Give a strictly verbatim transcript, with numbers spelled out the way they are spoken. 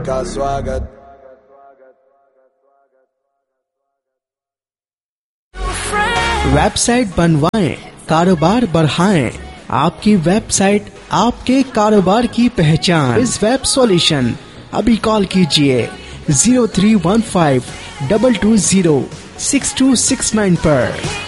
का स्वागत। वेबसाइट बनवाएं, कारोबार बढ़ाएं। आपकी वेबसाइट आपके कारोबार की पहचान। इस वेब सॉल्यूशन अभी कॉल कीजिए zero three one five double two zero six to six nine पर।